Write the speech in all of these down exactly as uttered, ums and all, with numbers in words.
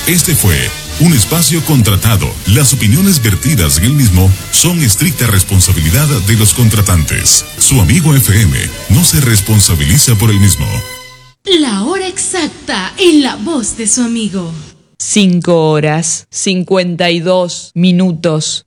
Este fue un espacio contratado. Las opiniones vertidas en el mismo son estricta responsabilidad de los contratantes. Su amigo F M no se responsabiliza por el mismo. La hora exacta en la voz de su amigo. Cinco horas, cincuenta y dos minutos.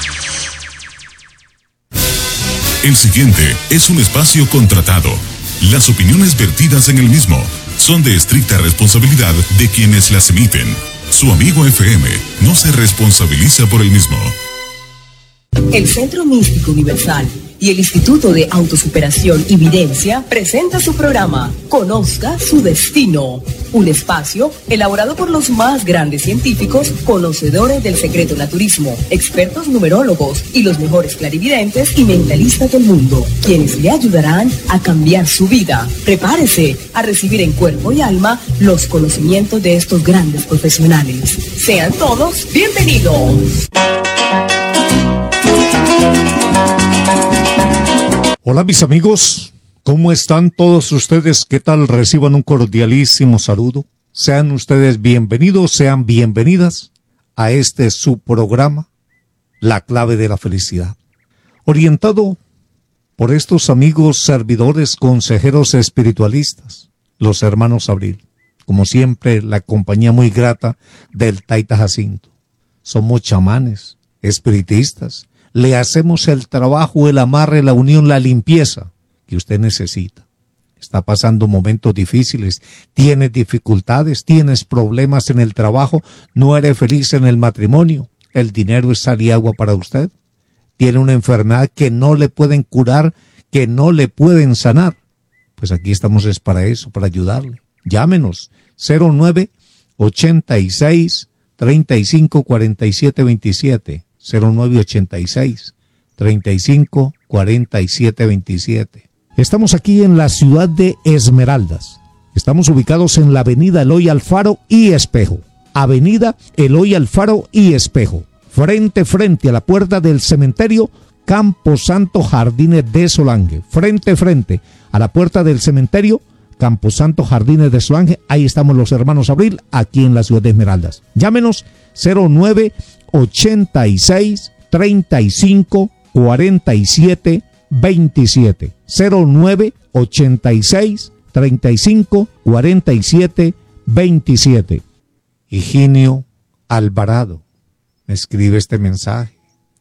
El siguiente es un espacio contratado. Las opiniones vertidas en el mismo son de estricta responsabilidad de quienes las emiten. Su amigo F M no se responsabiliza por el mismo. El Centro Místico Universal y el Instituto de Autosuperación y Videncia presenta su programa Conozca su Destino, un espacio elaborado por los más grandes científicos, conocedores del secreto naturismo, expertos numerólogos y los mejores clarividentes y mentalistas del mundo, quienes le ayudarán a cambiar su vida. Prepárese a recibir en cuerpo y alma los conocimientos de estos grandes profesionales. Sean todos bienvenidos. Hola mis amigos, ¿cómo están todos ustedes? ¿Qué tal? Reciban un cordialísimo saludo. Sean ustedes bienvenidos, sean bienvenidas a este su programa, La Clave de la Felicidad. Orientado por estos amigos servidores, consejeros espiritualistas, los hermanos Abril. Como siempre, la compañía muy grata del Taita Jacinto. Somos chamanes, espiritistas. Le hacemos el trabajo, el amarre, la unión, la limpieza que usted necesita. Está pasando momentos difíciles, tienes dificultades, tienes problemas en el trabajo, no eres feliz en el matrimonio, el dinero es sal y agua para usted. Tiene una enfermedad que no le pueden curar, que no le pueden sanar. Pues aquí estamos es para eso, para ayudarle. Llámenos cero nueve ochenta y seis treinta y cinco cuarenta y siete veintisiete. cero nueve ochenta y seis treinta y cinco cuarenta y siete veintisiete. Estamos aquí en la ciudad de Esmeraldas. Estamos ubicados en la avenida Eloy Alfaro y Espejo. Avenida Eloy Alfaro y Espejo. Frente, frente a la puerta del cementerio Camposanto Jardines de Solange. Frente, frente a la puerta del cementerio Camposanto Jardines de Solange. Ahí estamos los hermanos Abril, aquí en la ciudad de Esmeraldas. Llámenos cero nueve ochenta y seis treinta y cinco cuarenta y siete veintisiete. cero nueve ochenta y seis treinta y cinco cuarenta y siete veintisiete. Higinio Alvarado me escribe este mensaje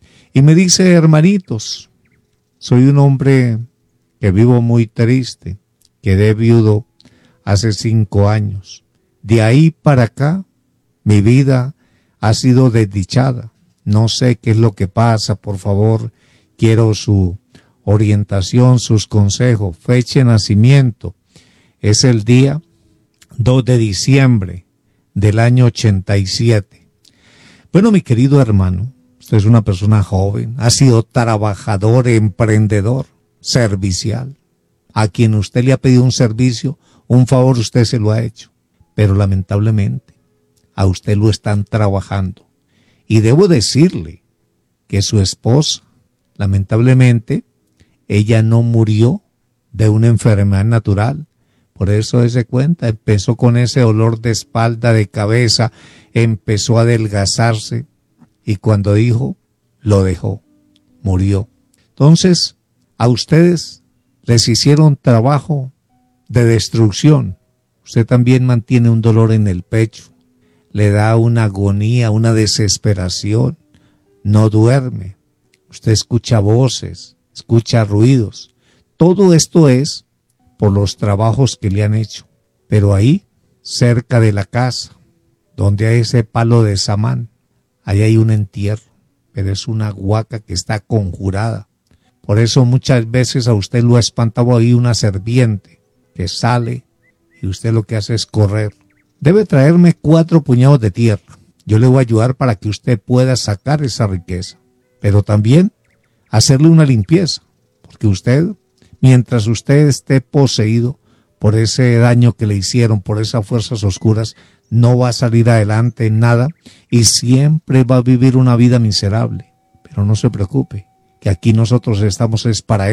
y me dice: hermanitos, soy un hombre que vivo muy triste, quedé viudo hace cinco años. De ahí para acá mi vida ha sido desdichada. No sé qué es lo que pasa. Por favor, quiero su orientación, sus consejos. Fecha de nacimiento es el día dos de diciembre del año ochenta y siete. Bueno, mi querido hermano, usted es una persona joven, ha sido trabajador, emprendedor, servicial. A quien usted le ha pedido un servicio, un favor, usted se lo ha hecho. Pero lamentablemente, a usted lo están trabajando. Y debo decirle que su esposa, lamentablemente, ella no murió de una enfermedad natural. Por eso dése cuenta, empezó con ese dolor de espalda, de cabeza, empezó a adelgazarse y cuando dijo, lo dejó, murió. Entonces, a ustedes les hicieron trabajo de destrucción. Usted también mantiene un dolor en el pecho. Le da una agonía, una desesperación, no duerme, usted escucha voces, escucha ruidos. Todo esto es por los trabajos que le han hecho. Pero ahí, cerca de la casa, donde hay ese palo de samán, ahí hay un entierro, pero es una huaca que está conjurada. Por eso muchas veces a usted lo ha espantado ahí una serpiente que sale y usted lo que hace es correr. Debe traerme cuatro puñados de tierra. Yo le voy a ayudar para que usted pueda sacar esa riqueza. Pero también hacerle una limpieza. Porque usted, mientras usted esté poseído por ese daño que le hicieron, por esas fuerzas oscuras, no va a salir adelante en nada y siempre va a vivir una vida miserable. Pero no se preocupe, que aquí nosotros estamos es para